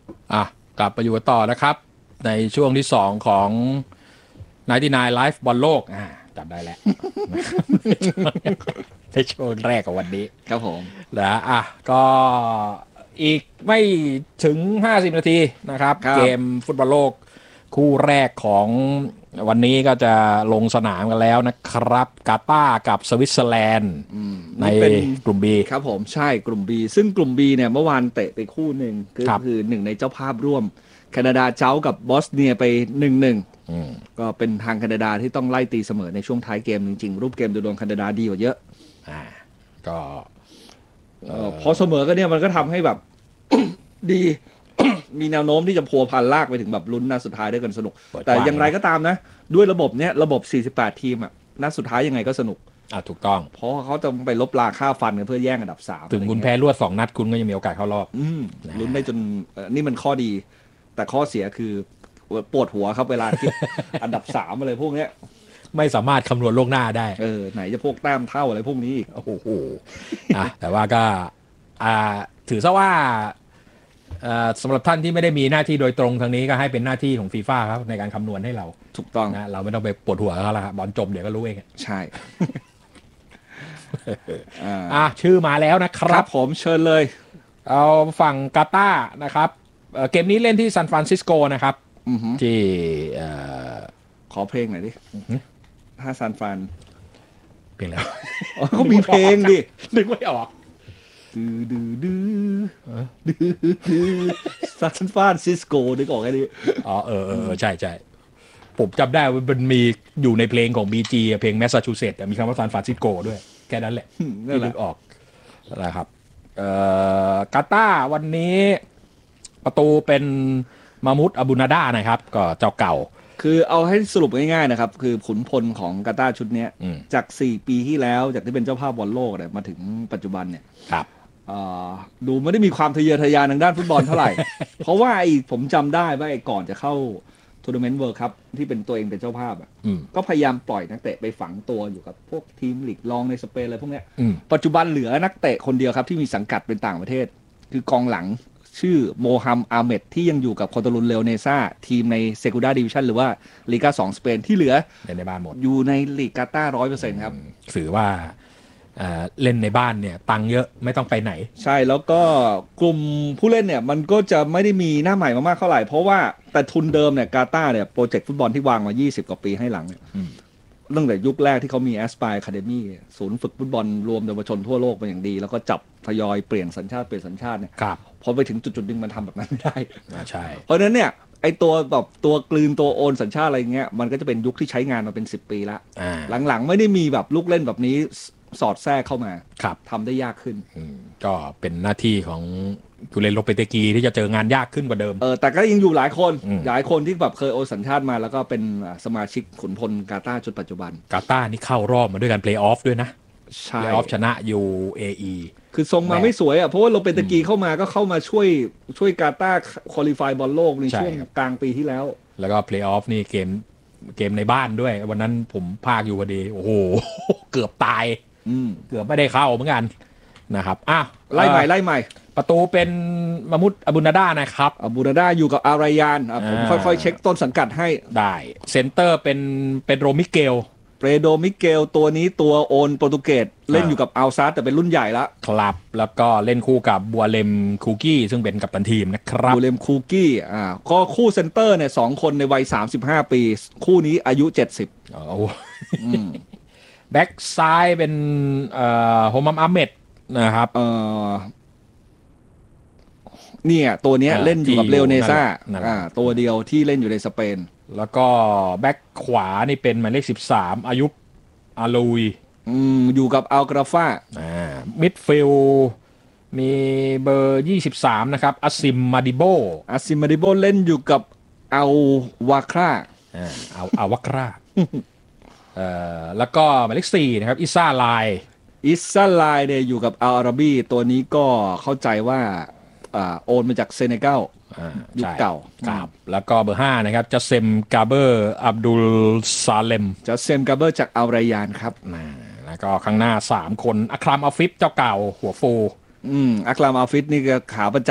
กลับไปอยู่ต่อนะครับในช่วงที่2ของ99 Live บอลโลกจำได้แล้ว ในช่วงแรกของวันนี้ครับผมนะก็อีกไม่ถึง50นาทีนะครับเกมฟุตบอลโลกคู่แรกของวันนี้ก็จะลงสนามกันแล้วนะครับกาตาร์กับสวิตเซอร์แลนด์ในกลุ่ม B ครับผมใช่กลุ่ม B ซึ่งกลุ่ม B เนี่ยเมื่อวานเตะไปคู่หนึ่งคือหนึ่งในเจ้าภาพร่วมแคนาดาเจ้ากับบอสเนียไป1-1ก็เป็นทางแคนาดาที่ต้องไล่ตีเสมอในช่วงท้ายเกมจริงๆรูปเกมโดยรวมแคนาดาดีกว่าเยอะก็พอเสมอก็เนี่ยมันก็ทำให้แบบ ดี มีแนวโน้มที่จะพัวพันลากไปถึงแบบลุ้นนัดสุดท้ายได้กันสนุกแต่อย่างไรก็ตามนะด้วยระบบเนี้ยระบบ48ทีมนัดสุดท้ายยังไงก็สนุกถูกต้องเพราะเขาจะไปลบราค่าฟันกันเพื่อแย่งอันดับ3 ถึงคุณแพ้รวด2นัดคุณก็ยังมีโอกาสเข้ารอบลุ้นได้จนนี่มันข้อดีแต่ข้อเสียคือปวดหัวครับเวลาคิด อันดับ3อะไรพวกเนี้ยไม่สามารถคำนวณล่วงหน้าได้ไหนจะพวกแต้มเท่าอะไรพวกนี้อีกโอ้โหแต่ว่าก็ถือซะว่าสำหรับท่านที่ไม่ได้มีหน้าที่โดยตรงทางนี้ก็ให้เป็นหน้าที่ของฟีฟ่าครับในการคำนวณให้เราถูกต้องนะเราไม่ต้องไปปวดหัวเขาแล้วครับบอลจบเดี๋ยวก็รู้เองใช่ชื่อมาแล้วนะครับผมเชิญเลยเอาฝั่งกาตาร์นะครับเกมนี้เล่นที่ซานฟรานซิสโกนะครับที่ขอเพลงหน่อยดิถ้าซานฟรานเพลงแล้วเขามีเพลงดินึกไม่ออกซานฟรานซิสโกนึกออกแค่นี้ใช่ผมจำได้ว่ามันมีอยู่ในเพลงของ BG เพลงแมสซาชูเซตส์มีคำว่าซานฟรานซิสโกด้วยแค่นั้นแหละที่นึกออกนะครับกาตาร์วันนี้ประตูเป็นมามุดอาบูนาดานะครับก็เจ้าเก่าคือเอาให้สรุปง่ายๆนะครับคือขุนพลของกาตาร์ชุดนี้จาก4ปีที่แล้วจากที่เป็นเจ้าภาพบอลโลกเนี่ยมาถึงปัจจุบันเนี่ยครับดูไม่ได้มีความทะเยอทะยานทางด้านฟุตบอลเท่าไหร่ เพราะว่าผมจำได้ว่าก่อนจะเข้าทัวร์นาเมนต์เวิลด์คัพที่เป็นตัวเองเป็นเจ้าภาพก็พยายามปล่อยนักเตะไปฝังตัวอยู่กับพวกทีมลีกรองในสเปนอะไรพวกนี้ปัจจุบันเหลือนักเตะคนเดียวครับที่มีสังกัดเป็นต่างประเทศคือกองหลังชื่อโมฮัมอาเมดที่ยังอยู่กับคอตาลุนเลโอเนซ่าทีมในเซกูด้าดิวิชั่นหรือว่าลีกา2สเปนที่เหลือในบ้านหมดอยู่ในลีกกาตาร์ 100% ครับถือว่าเล่นในบ้านเนี่ยตังเยอะไม่ต้องไปไหนใช่แล้วก็กลุ่มผู้เล่นเนี่ยมันก็จะไม่ได้มีหน้าใหม่มากๆเท่าไหร่เพราะว่าแต่ทุนเดิมเนี่ยกาตาร์เนี่ยโปรเจกต์ฟุตบอลที่วางมา20กว่าปีให้หลังเนี่ยตั้งแต่ยุคแรกที่เขามีแอสไพร์อะคาเดมี่ศูนย์ฝึกฟุตบอลรวมเยาวชนทั่วโลกมาอย่างดีแล้วก็จับทยอยเปลี่ยนสัญชาติเนี่ยพอไปถึงจุดๆนึงมันทำแบบนั้นไม่ได้ใช่เพราะฉะนั้นเนี่ยไอตัวแบบตัวกลืนตัวโอนสัญชาติอะไรเงี้ยมันก็จะเป็นยุคที่ใช้งานมาเป็น10 ปีละหลังๆไม่ได้มีแบบลูกเล่นแบบนี้สอดแทรกเข้ามาทำได้ยากขึ้นก็เป็นหน้าที่ของกุเลนโลเปเตกีที่จะเจองานยากขึ้นกว่าเดิมแต่ก็ยังอยู่หลายคนที่แบบเคยโอนสัญชาติมาแล้วก็เป็นสมาชิกขุนพลกาตาร์จนปัจจุบันกาตาร์นี่เข้ารอบมาด้วยกันเพลย์ออฟด้วยนะเพลย์ออฟชนะ UAE คือทรงมาไม่สวยเพราะว่าโลเปเตกีเข้ามาช่วยกาตาร์ควอลิฟายบอลโลกในช่วงกลางปีที่แล้วก็เพลย์ออฟนี่เกมในบ้านด้วยวันนั้นผมพากอยู่พอดีโอ้โหเกือบตายเกือบไม่ได้เข้าเหมือนกันนะครับไล่ใหม่ประตูเป็นมามุดอาบูนาดานะครับอาบูนาดาอยู่กับอารายานผมค่อยๆเช็คต้นสังกัดให้ได้เซนเตอร์เป็นโรมิเกลตัวนี้ตัวโอนโปรตุเกสเล่นอยู่กับอัลซาร์แต่เป็นรุ่นใหญ่แล้วครับแล้วก็เล่นคู่กับบัวเลมคูกี้ซึ่งเป็นกัปตันทีมนะครับบัวเลมคูกี้ก็คู่เซนเตอร์เนี่ย2คนในวัย35 ปีคู่นี้อายุ70 แบ็กซ้ายเป็นโฮมัมอาเมดนะครับเนี่ยตัวนี้เล่นอยู่กับเลโอเนซ่าตัวเดียวที่เล่นอยู่ในสเปนแล้วก็แบ็กขวานี่เป็นหมายเลข13อายุบอาลุยอยู่กับอัลกราฟามิดฟิลมีเบอร์23นะครับอาซิมมาดิโบเล่นอยู่กับอัลวาคราอัลวาคราแล้วก็หมายเลข4นะครับอิซ่าไลเนี่ยอยู่กับอัลอาราบีตัวนี้ก็เข้าใจว่าโอนมาจากเซเนกัลยุคเก่าครับแล้วก็เบอร์5นะครับจัสเซมกาเบอร์อับดุลซาเลมจากอัลรายานครับแล้วก็ข้างหน้า3คนอัครามอัลฟิฟเจ้าเก่าหัวฟูอัครามอัลฟิฟนี่ก็ขาประจ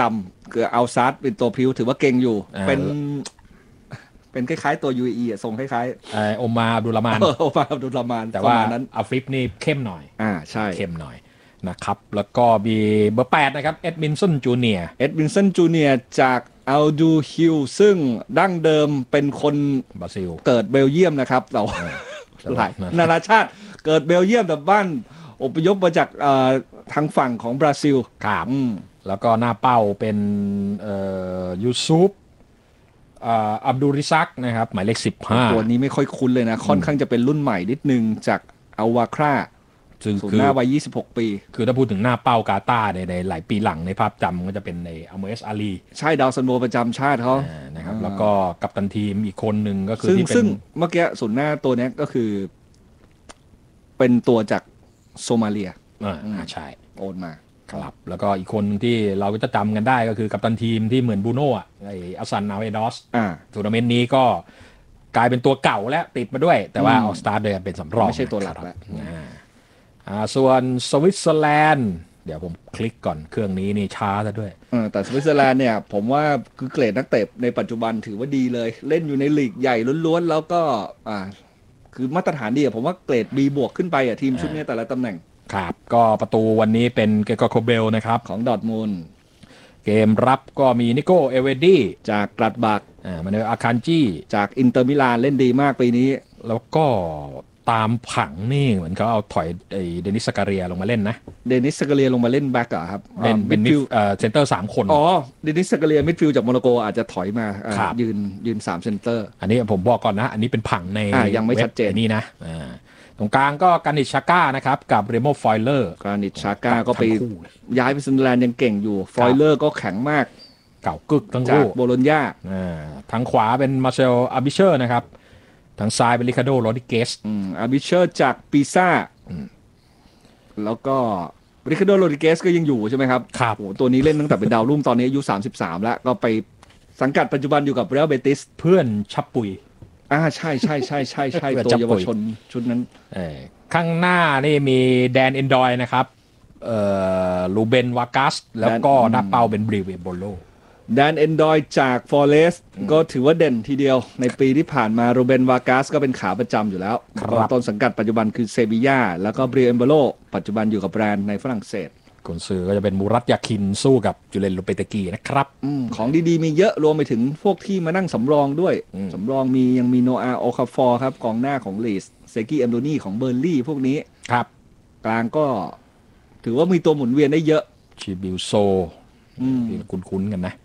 เอาซาร์เป็นตัวพิวถือว่าเก่งอยู่เป็นคล้ายๆตัว UAE อ่ะทรงคล้ายๆโอมาอับดุลรามานโอมาอับดุลรามานแต่ว่านั้นอาฟิฟนี่เข้มหน่อยใช่เข้มหน่อยนะครับแล้วก็มีเบอร์8นะครับเอ็ดมินสันจูเนียร์จากอัลดูฮิลซึ่งดั้งเดิมเป็นคนบราซิลเกิดเบลเยียมนะครับแต่หลายนานาชาติเกิดเบลเยียมแต่บ้านอพยพมาจากทางฝั่งของบราซิลครับแล้วก็หน้าเป้าเป็นยูซุปอับดุริซักนะครับหมายเลข15 ตัวนี้ไม่ค่อยคุ้นเลยนะค่อนข้างจะเป็นรุ่นใหม่นิดนึงจากอัลวาคราศูนย์หน้าวัย26 ปีคือถ้าพูดถึงหน้าเป้ากาตาร์ในหลายปีหลังในภาพจำก็จะเป็นในอัลเมสอาลีใช่ดาวซันโบประจำชาติเขานะครับแล้วก็กัปตันทีมอีกคนหนึ่งก็คือซึ่งเมื่อกี้ศูนย์หน้าตัวนี้ก็คือเป็นตัวจากโซมาเลียใช่โอนมาครับแล้วก็อีกคนที่เราก็จะจำกันได้ก็คือกัปตันทีมที่เหมือนบูโน่ไออัสซันนาเวดอสทัวร์นาเมนต์นี้ก็กลายเป็นตัวเก่าแล้วติดมาด้วยแต่ว่าออกสตาร์ทเลยเป็นสำรองไม่ใช่ตัวหลักแล้วส่วนสวิตเซอร์แลนด์เดี๋ยวผมคลิกก่อนเครื่องนี้นี่ช้าซะด้วยแต่สวิตเซอร์แลนด์เนี่ยผมว่าคือเกรดนักเตะในปัจจุบันถือว่าดีเลยเล่นอยู่ในลีกใหญ่ล้วนๆแล้วก็คือมาตรฐานดีผมว่าเกรด B บวกขึ้นไปทีมชุดนี้แต่ละตำแหน่งครับก็ประตูวันนี้เป็นเกโกโคเบลนะครับของดอร์ทมุนด์เกมรับก็มีนิโก้เอเวดี้จากกลัดบักมาเนลอาคันจีจากอินเตอร์มิลานเล่นดีมากปีนี้แล้วก็ตามผังนี่เหมือนเขาเอาถอยเดนิสซากาเรียลงมาเล่นนะเดนิสซากาเรียลงมาเล่นแบ็กอะครับเป็นมิดเซนเตอร์3คนเดนิสซากาเรียมิดฟิลด์จากโมร็อกโกอาจจะถอยมายืน3เซนเตอร์อันนี้ผมบอกก่อนนะอันนี้เป็นผังในยังไม่ชัดเจนนี่นะตรงกลางก็การนิชชาก้านะครับกับเรโมฟอยเลอร์การนิชชาก้าก็ไปย้ายไปซันเดอร์แลนด์ยังเก่งอยู่ฟอยเลอร์ก็แข็งมากเก่ากึกทั้งคู่จากโบโลญญาทางขวาเป็นมาเชลอาบิเชอร์นะครับทางซ้ายเป็นริคาร์โดโรดิเกสอาบิเชอร์จากปีซ่าแล้วก็ริคาร์โดโรดิเกสก็ยังอยู่ใช่ไหมครับครับโอ้ตัวนี้เล่นตั้งแต่เป็นดาวรุ่งตอนนี้อายุ33แล้วก็ไปสังกัดปัจจุบันอยู่กับเรอัลเบติสเพื่อนชับปุยใช่ตัวเยาวชนชุดนั้นข้างหน้านี่มีแดนเอนดอยนะครับลูเบนวากัสแล้วก็หน้าเป้าเป็นบริเวโบโลแดนเอนดอยจากฟอเรสต์ก็ถือว่าเด่นทีเดียวในปีที่ผ่านมารูเบนวากัสก็เป็นขาประจำอยู่แล้วต้นสังกัดปัจจุบันคือเซบีย่าแล้วก็บริเวโบโลปัจจุบันอยู่กับแบรนด์ในฝรั่งเศสกุนซือก็จะเป็นมูรัตยาคินสู้กับจูเลนโลเปเตกีนะครับของดีๆมีเยอะรวมไปถึงพวกที่มานั่งสำรองด้วยสำรองยังมีโนอาโอคาฟอร์ครับกองหน้าของลีสเซกี้เอมโดนี่ของเบอร์ลี่พวกนี้ครับกลางก็ถือว่ามีตัวหมุนเวียนได้เยอะชิบิลโซที่คุ้นๆกันนะ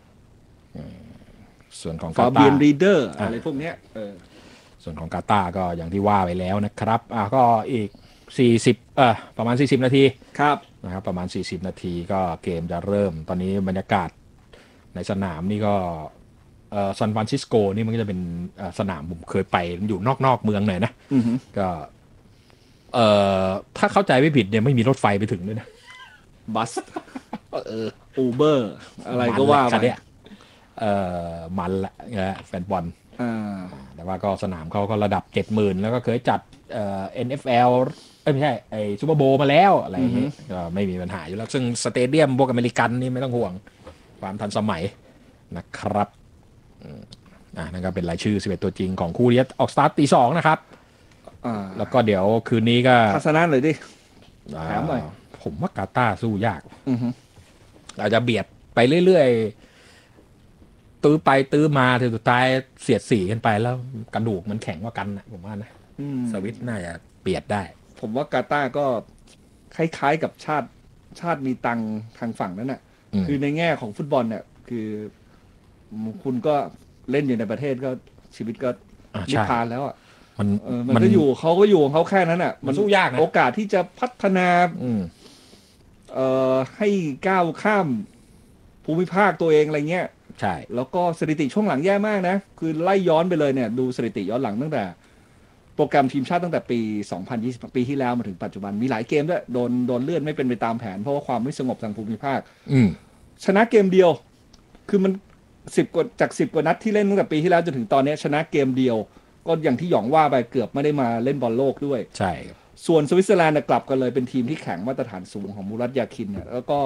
ส่วนของฟาเบียนรีเดอร์อะไรพวกนี้ส่วนของกาตาก็อย่างที่ว่าไปแล้วนะครับก็อีกประมาณ40นาทีครับนะครับประมาณ40นาทีก็เกมจะเริ่มตอนนี้บรรยากาศในสนามนี่ก็ซานฟรานซิสโกนี่มันก็จะเป็นสนามผมเคยไปอยู่นอกเมืองหน่อยนะก็ถ้าเข้าใจไม่ผิดเนี่ยไม่มีรถไฟไปถึงด้วยนะบัสอูเบอร์อะไรก็ว่าไปมันละแฟนบอลแต่ว่าก็สนามเขาก็ระดับ 70,000 แล้วก็เคยจัดNFL ไม่ใช่ไอซูเปอร์โบว์มาแล้วอะไรอย่างนี้ก็ไม่มีปัญหาอยู่แล้วซึ่งสเตเดียมพวกอเมริกันนี่ไม่ต้องห่วงความทันสมัยนะครับนั่นก็เป็นรายชื่อ11ตัวจริงของคู่นี้ออกสตาร์ทตี 2นะครับแล้วก็เดี๋ยวคืนนี้ก็ทัศนะเลยดิถามหน่อยผมว่ากาตาร์สู้ยากเราจะเบียดไปเรื่อยๆตื้อไปตื้อมาถึงสุดท้ายเสียดสีกันไปแล้วกระดูกมันแข็งกว่ากันนะผมว่านะสวิตน่าจะเบียดได้ผมว่ากาตาร์ก็คล้ายๆกับชาติมีตังทางฝั่งนั้นน่ะคือในแง่ของฟุตบอลเนี่ยคือคุณก็เล่นอยู่ในประเทศก็ชีวิตก็นิพพานแล้วอ่ะมันก็อยู่เขาก็อยู่ของเขาแค่นั้นอ่ะมันสู้ยากนะโอกาสที่จะพัฒนาให้ก้าวข้ามภูมิภาคตัวเองอะไรเงี้ยใช่แล้วก็สถิติช่วงหลังแย่มากนะคือไล่ย้อนไปเลยเนี่ยดูสถิติย้อนหลังตั้งแต่โปรแกรมทีมชาติตั้งแต่ปี2020ปีที่แล้วมาถึงปัจจุบันมีหลายเกมด้วยโดนเลื่อนไม่เป็นไปตามแผนเพราะว่าความไม่สงบทางภูมิภาคชนะเกมเดียวคือมัน10 กว่านัดที่เล่นตั้งแต่ปีที่แล้วจนถึงตอนนี้ชนะเกมเดียวก็อย่างที่หยองว่าไปเกือบไม่ได้มาเล่นบอลโลกด้วยใช่ส่วนสวิตเซอร์แลนด์กลับกันเลยเป็นทีมที่แข่งมาตรฐานสูงของมูรัตยาคินเนี่ยแล้วก็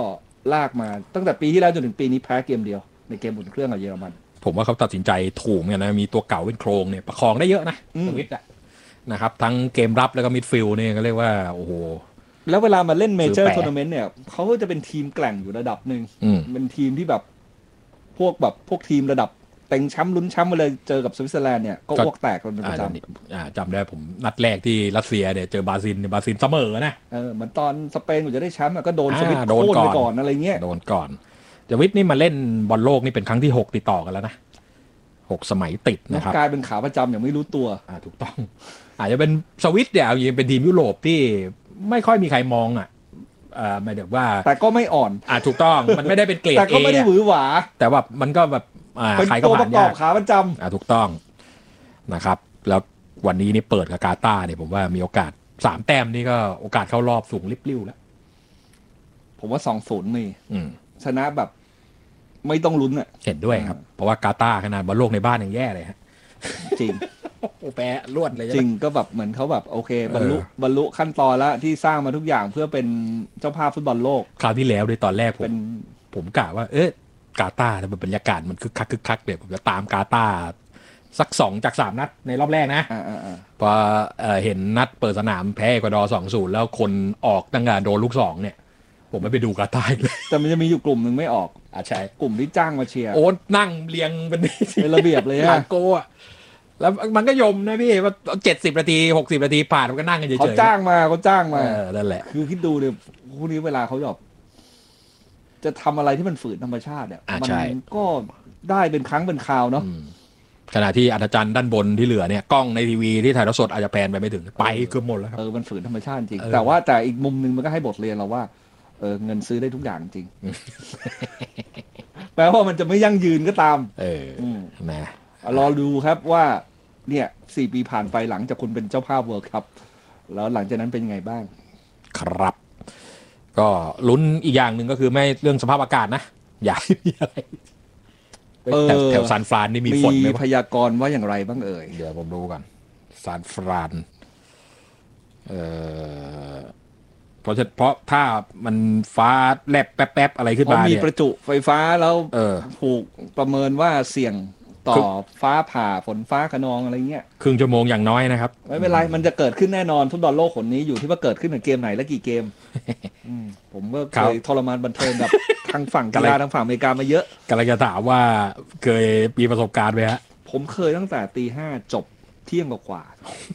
ลากมาตั้งแต่ปีที่แล้วจนถึงปีนี้แพ้เกมเดียวในเกมอุ่นเครื่องกับเยอรมันผมว่าเขาตัดสินใจถูกเนี่ยนะมีตัวเก่าเป็นโครงเนี่ยประคองได้เยอะนะสวิตนะครับทั้งเกมรับแล้วก็มิดฟิลด์เนี่ยก็เรียกว่าโอ้โหแล้วเวลามาเล่นเมเจอร์ทัวร์นาเมนต์เนี่ยเขาก็จะเป็นทีมแกร่งอยู่ระดับหนึ่งเป็นทีมที่แบบพวกทีมระดับเต็งแชมป์ลุ้นแชมป์มาเลยเจอกับสวิตเซอร์แลนด์เนี่ยก็อ้วกแตกกันเป็นประจำจำได้ผมนัดแรกที่รัสเซียเนี่ยเจอบราซิลเสมอนะเหมือนตอนสเปนกูจะได้แชมป์ก็โดนสวิตโค่นไปก่อนอะไรเงี้ยโดนก่อนสวิตนี่มาเล่นบอลโลกนี่เป็นครั้งที่6ติดต่อกันแล้วนะ6สมัยติดนะครับกลายเป็นขาประจำอย่างไม่รู้ตัวถูกต้องอาจจะเป็นสวิตเนี่ยยังเป็นทีมยุโรปที่ไม่ค่อยมีใครมองหมายถึงว่าแต่ก็ไม่อ่อนถูกต้องมันไม่ได้เป็นเกรดแต่ก็ไม่ได้หวือหวาแต่ว่ามันก็แบบใครก็ผ่านยากขาประจำถูกต้องนะครับแล้ววันนี้นี่เปิดกับกาตาร์เนี่ยผมว่ามีโอกาส3แต้มนี่ก็โอกาสเข้ารอบสูงริบลิ่วแล้วผมว่า 2-0 นี่ชนะแบบไม่ต้องลุ้นเห็นด้วยครับเพราะว่ากาตาร์ขนาดบอลโลกในบ้านยังแย่เลยฮะจริงแพ้รวดเลยจริงก็แบบเหมือนเขาแบบโอเคบรรลุขั้นตอนแล้วที่สร้างมาทุกอย่างเพื่อเป็นเจ้าภาพฟุตบอลโลกคราวที่แล้วด้วยตอนแรกผมกะว่ากาตาร์มันบรรยากาศมันคึกคักเดี๋ยวผมจะตามกาตาร์สัก2 จาก 3นัดในรอบแรกนะพอเห็นนัดเปิดสนามแพ้เอกวาดอร์ 2-0 แล้วคนออกตั้งแต่โดนลูก2เนี่ยผมไม่ไปดูกาตาร์เลยแต่มันจะมีอยู่กลุ่มหนึ่งไม่ออกใช่กลุ่มที่จ้างมาเชียร์นั่งเรียงเป็นระเบียบเลยอะโก้แล้วมันก็ยมนะพี่ว่า70 นาที60 นาทีผ่านมันก็นั่งกันเฉยๆเขาจ้างมานั่นแหละคือคิดดูเนี่ยพวกนี้เวลาเขาจะทำอะไรที่มันฝืนธรรมชาติเนี่ยมันก็ได้เป็นครั้งเป็นคราวเนาะขณะที่อัศจรรย์ด้านบนที่เหลือเนี่ยกล้องในทีวีที่ถ่ายทอดสดอาจจะแพนไปไม่ถึงไปเกือบหมดแล้วครับมันฝืนธรรมชาติจริงแต่อีกมุมนึงมันก็ให้บทเรียนเราว่าเงินซื้อได้ทุกอย่างจริงแปลว่ามันจะไม่ยั่งยืนก็ตามนะรอดูครับว่าเนี่ย4 ปีผ่านไปหลังจากคุณเป็นเจ้าภาพเวิลด์คัพแล้วหลังจากนั้นเป็นยังไงบ้างครับก็ลุ้นอีกอย่างหนึ่งก็คือไม่เรื่องสภาพอากาศนะอย่ามีอะไรแถวซานฟรานนี่มีฝนไหมพยากรณ์ว่าอย่างไรบ้างเดี๋ยวผมดูก่อนซานฟรานเพราะถ้ามันฟ้าแลบแป๊บๆอะไรขึ้นมามีประจุไฟฟ้าแล้วถูกประเมินว่าเสี่ยงต่อฟ้าผ่าฝนฟ้าคะนองอะไรเงี้ยครึ่งชั่วโมงอย่างน้อยนะครับไม่เป็นไรมันจะเกิดขึ้นแน่นอนฟุตบอลโลกคนนี้อยู่ที่ว่าเกิดขึ้นในเกมไหนและกี่เกมผมก็เคยทรมานบันเทิงกับทางฝั่งกีฬาทางฝั่งอเมริกามาเยอะกำลังจะถามว่าเคยมีประสบการณ์ไหมฮะผมเคยตั้งแต่ 5:00 จบเที่ยงกว่า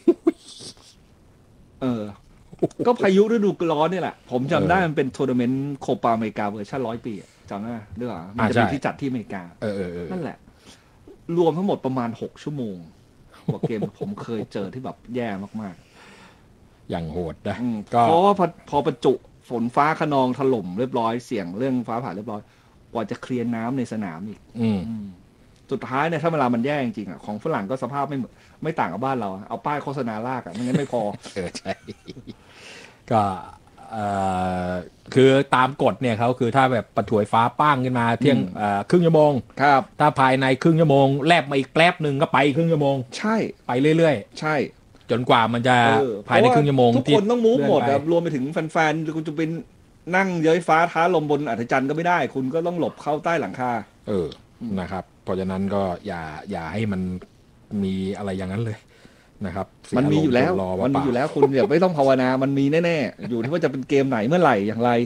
ก็พายุฤดูร้อนนี่แหละผมจำได้มันเป็นทัวร์นาเมนต์โคปาอเมริกาเวอร์ชัน100 ปีจำได้ด้วยเหรอมันจะเป็นที่จัดที่อเมริกานั่นแหละรวมทั้งหมดประมาณ6 ชั่วโมงกว่าเกมผมเคยเจอที่แบบแย่มากๆอย่างโหดนะเพราะว่าพอประจุฝนฟ้าคะนองถล่มเรียบร้อยเสี่ยงเรื่องฟ้าผ่าเรียบร้อยกว่าจะเคลียร์น้ำในสนามอีกสุดท้ายเนี่ยถ้าเวลามันแย่จริงๆของฝรั่งก็สภาพไม่ต่างกับบ้านเราเอาป้ายโฆษณาลากไม่งั้นไม่พอใช่ก็คือตามกฎเนี่ยเขาคือถ้าแบบประถวยฟ้าป้างขึ้นมาเที่ยงครึ่งชั่วโมงครับถ้าภายในครึ่งชั่วโมงแลบมาอีกแป๊บนึงก็ไปครึ่งชั่วโมงใช่ไปเรื่อยๆใช่จนกว่ามันจะภายในครึ่งชั่วโมงทุกคนต้องมูฟหมดรวมไปถึงแฟนๆคุณจะเป็นนั่งเย้ยฟ้าท้าลมบนอัศจรรย์ก็ไม่ได้คุณก็ต้องหลบเข้าใต้หลังคานะครับเพราะฉะนั้นก็อย่าให้มันมีอะไรอย่างนั้นเลยนะครับมันมีอยู่แล้วคุณอย่าไม่ต้องภาวนามันมีแน่ๆอยู่ที่ว่าจะเป็นเกมไหนเมื่อไหร่อย่างไร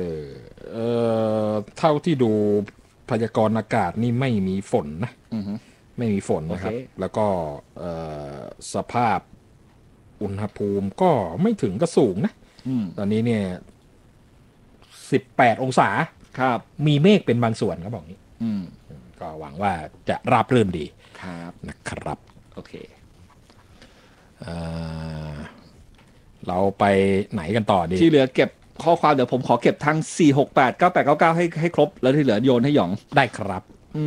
เท่าที่ดูพยากรณ์อากาศนี่ไม่มีฝนนะไม่มีฝนนะครับแล้วก็สภาพอุณหภูมิก็ไม่ถึงก็สูงนะตอนนี้เนี่ย18 องศาครับมีเมฆเป็นบางส่วนเขาบอกนี้ก็หวังว่าจะราบรื่นดีครับนะครับโอเคเราไปไหนกันต่อดีที่เหลือเก็บข้อความเดี๋ยวผมขอเก็บทั้ง4689899ให้ครบแล้วที่เหลือโยนให้หยองได้ครับ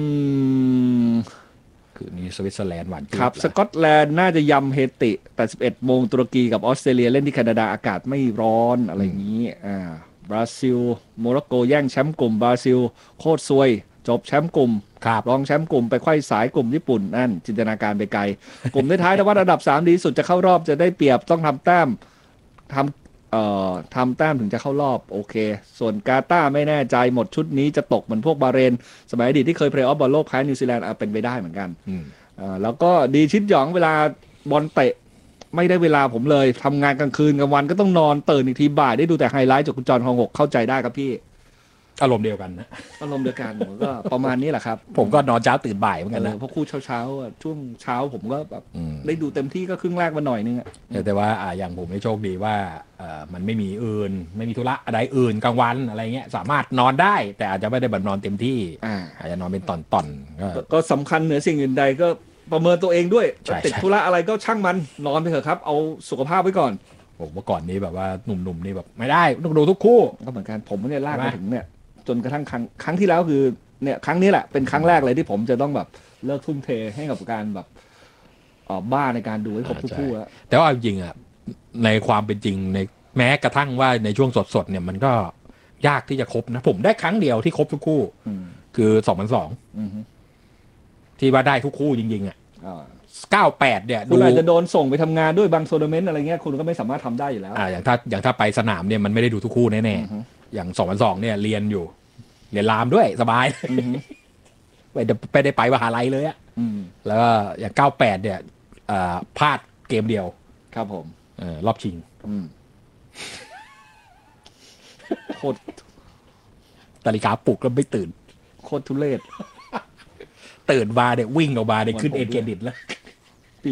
คือนี่สวิตเซอร์แลนด์หวานครับสกอตแลนด์น่าจะยำเฮติ11 โมงตุรกีกับออสเตรเลียเล่นที่แคนาดาอากาศไม่ร้อนอะไรอย่างนี้บราซิลโมร็อกโกแย่งแชมป์กลุ่มบราซิลโคตรซวยจบแชมป์กลุ่มรองแชมป์กลุ่มไปไขว้สายกลุ่มญี่ปุ่นนั่นจินตนาการไปไกลกลุ่มท้ายๆถ้าว่าระดับ3ดีสุดจะเข้ารอบจะได้เปรียบต้องทำแต้มททำแต้มถึงจะเข้ารอบโอเคส่วนกาตาร์ไม่แน่ใจหมดชุดนี้จะตกเหมือนพวกบาห์เรนสมัยอดีตที่เคยเพลย์ออฟบอลโลกแพ้นิวซีแลนด์เป็นไปได้เหมือนกันแล้วก็ดีชิดหยองเวลาบอลเตะไม่ได้เวลาผมเลยทำงานกลางคืนกลางวันก็ต้องนอนตื่นอีกทีบ่ายได้ดูแต่ไฮไลท์จากคุณจรคลอง 6เข้าใจได้ครับพี่อารมณ์เดียวกันนะอารมณ์เดียวกันผมก็ประมาณนี้แหละครับผมก็นอนเช้าตื่นบ่ายเหมือนกันนะเพราะคู่เช้าช่วงเช้าผมก็แบบได้ดูเต็มที่ก็ครึ่งแรกมาหน่อยนึงแต่ว่าอย่างผมไม่โชคดีว่ามันไม่มีไม่มีธุระอะไรอื่นกลางวันอะไรเงี้ยสามารถนอนได้แต่อาจจะไม่ได้แบบนอนเต็มที่อาจจะนอนเป็นตอนก็สำคัญเหนือสิ่งอื่นใดก็ประเมินตัวเองด้วยติดธุระอะไรก็ช่างมันนอนไปเถอะครับเอาสุขภาพไว้ก่อนผมเมื่อก่อนนี้แบบว่าหนุ่มๆนี่แบบไม่ได้ต้องดูทุกคู่ก็เหมือนกันผมเนี่ยลากมาถึงเนี่ยจนกระทั่งครั้งที่แล้วคือเนี่ยครั้งนี้แหละเป็นครั้งแรกเลยที่ผมจะต้องแบบเลิกทุ่มเทให้กับการแบบบ้าในการดูให้ครบทุกคู่แล้วแต่ว่าจริงอ่ะในความเป็นจริงในแม้กระทั่งว่าในช่วงสดๆเนี่ยมันก็ยากที่จะครบนะผมได้ครั้งเดียวที่ครบทุกคู่คือ2002ที่ว่าได้ทุกคู่จริงๆอ่ะ98เนี่ยคุณอาจจะโดนส่งไปทำงานด้วยบางโซนเมนต์อะไรเงี้ยคุณก็ไม่สามารถทำได้อยู่แล้วอย่างถ้าไปสนามเนี่ยมันไม่ได้ดูทุกคู่แน่ๆอย่าง2002เนี่ยเรียนรามด้วยสบายไปได้ไปมหาลัยเลยอ่ะแล้วก็อย่าง98เนี่ยพลาดเกมเดียวครับผมรอบชิงโคตรนาฬิกาปลุกแล้วไม่ตื่นโคตรทุเรศตื่นมาเนี่ยวิ่งออกมาเนี่ยขึ้นเอเครดิตแล้วปี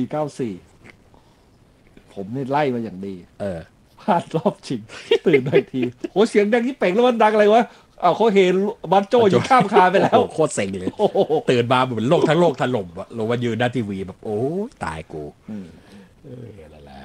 94ผมนี่ไล่มาอย่างดีพลาดรอบชิงตื่นได้ทีโหเสียงดังที่เป่งแล้วมันดังอะไรวะเขาเห็นบัตโจอยู่ข้ามคาไปแล้วโคตรเซ็งเลยตื่นมาเหมือนโลกทั้งโลกถล่มอะลงมายืนหน้าทีวีแบบโอ้ตายกูนั่นแหละ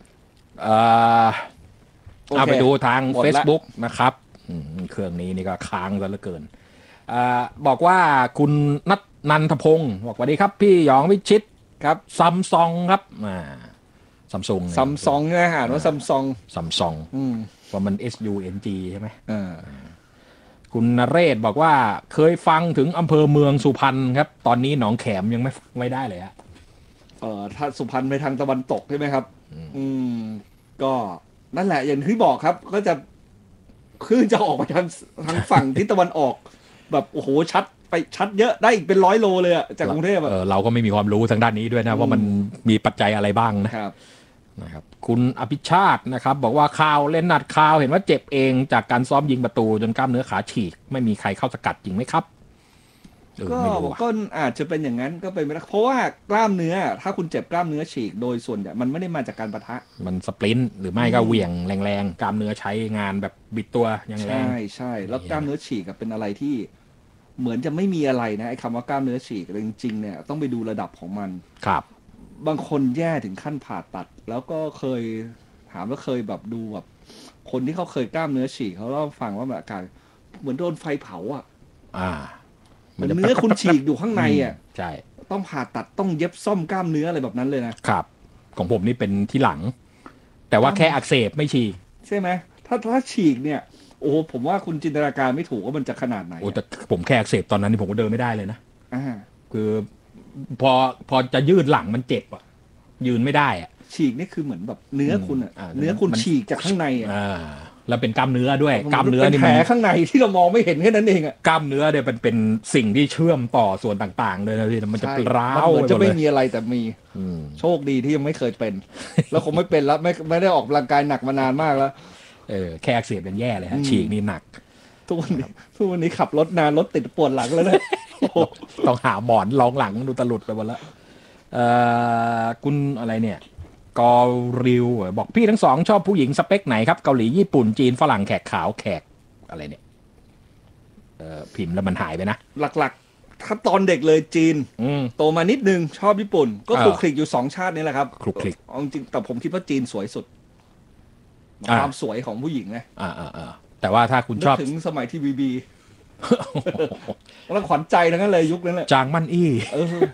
เอาไปดูทาง Facebook นะครับเครื่องนี้นี่ก็ค้างซะเหลือเกินบอกว่าคุณนันทพงศ์บอกว่าดีครับพี่หยองวิชิตครับซัมซุงครับซัมซุงนะฮะว่าซัมซุงว่ามัน SUNG ใช่ไหมคุณนเรศบอกว่าเคยฟังถึงอำเภอเมืองสุพรรณครับตอนนี้หนองแขมยังไม่ได้เลยฮะถ้าสุพรรณไปทางตะวันตกใช่ไหมครับก็นั่นแหละอย่างที่บอกครับก็จะคือจะออกไปทางฝั่งทิศตะวันออกแบบโอ้โหชัดเยอะได้อีกเป็น100 โลเลยอะจากกรุงเทพเราก็ไม่มีความรู้ทางด้านนี้ด้วยนะว่ามันมีปัจจัยอะไรบ้างนะครับคุณอภิชาตินะครับบอกว่าข่าวเล่นนัดข่าวเห็นว่าเจ็บเองจากการซ้อมยิงประตูจนกล้ามเนื้อขาฉีกไม่มีใครเข้าสกัดจริงไหมครับก็อาจจะเป็นอย่างนั้นก็เป็นไปได้เพราะว่ากล้ามเนื้อถ้าคุณเจ็บกล้ามเนื้อฉีกโดยส่วนใหญ่มันไม่ได้มาจากการปะทะมันสปรินต์หรือไม่ก็เหวี่ยงแรงๆกล้ามเนื้อใช้งานแบบบิดตัวอย่างแรงใช่แล้วกล้ามเนื้อฉีกเป็นอะไรที่เหมือนจะไม่มีอะไรนะไอ้คำว่ากล้ามเนื้อฉีกจริงๆเนี่ยต้องไปดูระดับของมันครับบางคนแย่ถึงขั้นผ่าตัดแล้วก็เคยถามว่าเคยแบบดูแบบคนที่เขาเคยกล้ามเนื้อฉีกเขาเล่าฟังว่าแบบอาการเหมือนโดนไฟเผาเนื้อคุณฉีกอยู่ข้างในใช่ต้องผ่าตัดต้องเย็บซ่อมกล้ามเนื้ออะไรแบบนั้นเลยนะครับของผมนี่เป็นที่หลังแต่ว่าแค่อักเสบไม่ฉีกใช่ไหมถ้าฉีกเนี่ยโอ้ผมว่าคุณจินตนาการไม่ถูกว่ามันจะขนาดไหนแต่ผมแค่อักเสบตอนนั้นผมก็เดินไม่ได้เลยนะคือพอจะยืดหลังมันเจ็บยืนไม่ได้ฉีกนี่คือเหมือนแบบเนื้อคุณเนื้อคุณฉีกจากข้างในแล้วเป็นกล้ามเนื้อด้วยกล้ามเนื้อนี่แผลข้างในที่เรามองไม่เห็นแค่นั้นเองกล้ามเนื้อเนี่ยเป็นสิ่งที่เชื่อมต่อส่วนต่างๆเลยนะที่มันจะร้าวมันจะไม่มีอะไรแต่มีโชคดีที่ยังไม่เคยเป็นแล้วคงไม่เป็นแล้วไม่ได้ออกกำลังกายหนักมานานมากแล้วแค่อักเสบเป็นแย่เลยฮะฉีกนี่หนักทุกวันนี้ขับรถนานรถติดปวดหลังแล้วนะต้องหาหมอนรองหลังดูตะลุดไปหมดแล้วคุณอะไรเนี่ยกอริวบอกพี่ทั้งสองชอบผู้หญิงสเปคไหนครับเกาหลีญี่ปุ่นจีนฝรั่งแขกขาวแขกอะไรเนี่ยพิมพ์แล้วมันหายไปนะหลักๆถ้าตอนเด็กเลยจีนโตมานิดนึงชอบญี่ปุ่นก็คลุกคลิกอยู่2ชาตินี้แหละครับคลุกคลิกจริงแต่ผมคิดว่าจีนสวยสุดความสวยของผู้หญิงไงแต่ว่าถ้าคุณชอบถึงสมัยที่บีแล้วขวัญใจทั้งนั้นเลยยุคนั้นแหละจางมั่นอี้